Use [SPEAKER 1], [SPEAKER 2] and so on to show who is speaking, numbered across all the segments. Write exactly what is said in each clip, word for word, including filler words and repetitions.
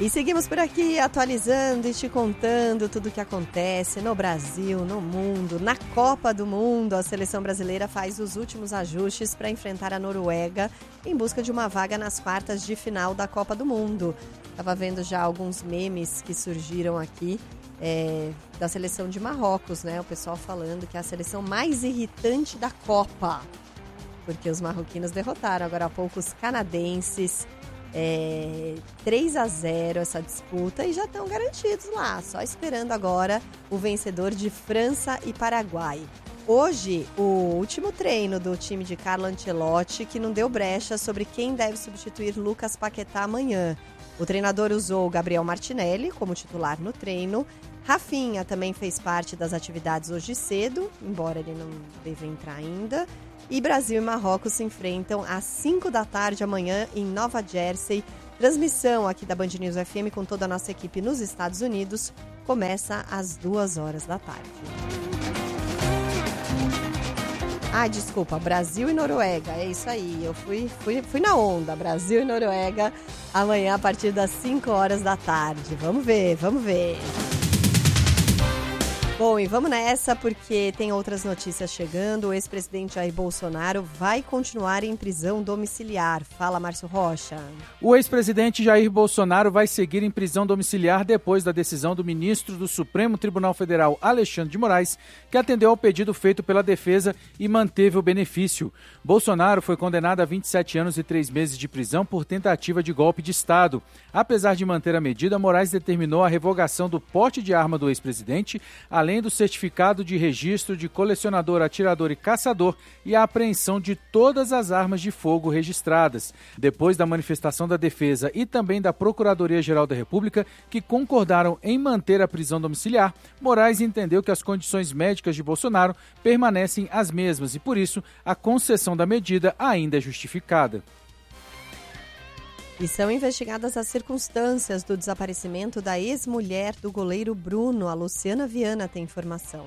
[SPEAKER 1] E seguimos por aqui atualizando e te contando tudo o que acontece no Brasil, no mundo, na Copa do Mundo. A seleção brasileira faz os últimos ajustes para enfrentar a Noruega em busca de uma vaga nas quartas de final da Copa do Mundo. Estava vendo já alguns memes que surgiram aqui é, da seleção de Marrocos, né? O pessoal falando que é a seleção mais irritante da Copa, porque os marroquinos derrotaram agora há pouco os canadenses. É, três a zero essa disputa e já estão garantidos lá, só esperando agora o vencedor de França e Paraguai. Hoje, o último treino do time de Carlo Ancelotti, que não deu brecha sobre quem deve substituir Lucas Paquetá amanhã. O treinador usou Gabriel Martinelli como titular no treino. Rafinha também fez parte das atividades hoje cedo, embora ele não deva entrar ainda. E Brasil e Marrocos se enfrentam às cinco da tarde amanhã em Nova Jersey. Transmissão aqui da Band News F M com toda a nossa equipe nos Estados Unidos começa às duas horas da tarde. Ah, desculpa, Brasil e Noruega, é isso aí, eu fui, fui, fui na onda, Brasil e Noruega, amanhã a partir das cinco horas da tarde. Vamos ver, vamos ver. Bom, e vamos nessa porque tem outras notícias chegando. O ex-presidente Jair Bolsonaro vai continuar em prisão domiciliar. Fala, Márcio Rocha.
[SPEAKER 2] O ex-presidente Jair Bolsonaro vai seguir em prisão domiciliar depois da decisão do ministro do Supremo Tribunal Federal, Alexandre de Moraes, que atendeu ao pedido feito pela defesa e manteve o benefício. Bolsonaro foi condenado a vinte e sete anos e três meses de prisão por tentativa de golpe de Estado. Apesar de manter a medida, Moraes determinou a revogação do porte de arma do ex-presidente, além do certificado de registro de colecionador, atirador e caçador e a apreensão de todas as armas de fogo registradas. Depois da manifestação da defesa e também da Procuradoria-Geral da República, que concordaram em manter a prisão domiciliar, Moraes entendeu que as condições médicas de Bolsonaro permanecem as mesmas e, por isso, a concessão da medida ainda é justificada.
[SPEAKER 1] E são investigadas as circunstâncias do desaparecimento da ex-mulher do goleiro Bruno. A Luciana Viana tem informação.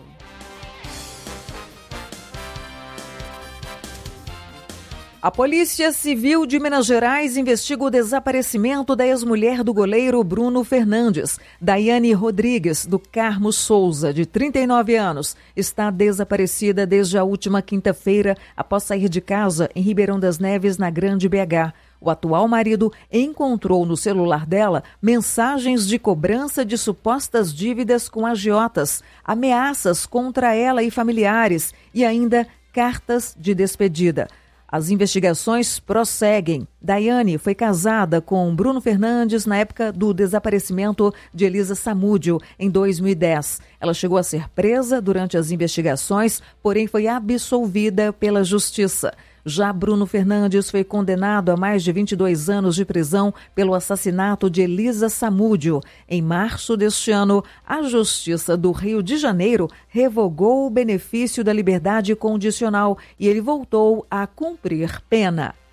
[SPEAKER 3] A Polícia Civil de Minas Gerais investiga o desaparecimento da ex-mulher do goleiro Bruno Fernandes. Daiane Rodrigues, do Carmo Souza, de trinta e nove anos, está desaparecida desde a última quinta-feira após sair de casa em Ribeirão das Neves, na Grande B H. O atual marido encontrou no celular dela mensagens de cobrança de supostas dívidas com agiotas, ameaças contra ela e familiares e ainda cartas de despedida. As investigações prosseguem. Daiane foi casada com Bruno Fernandes na época do desaparecimento de Elisa Samúdio, em dois mil e dez. Ela chegou a ser presa durante as investigações, porém foi absolvida pela Justiça. Já Bruno Fernandes foi condenado a mais de vinte e dois anos de prisão pelo assassinato de Elisa Samúdio. Em março deste ano, a Justiça do Rio de Janeiro revogou o benefício da liberdade condicional e ele voltou a cumprir pena.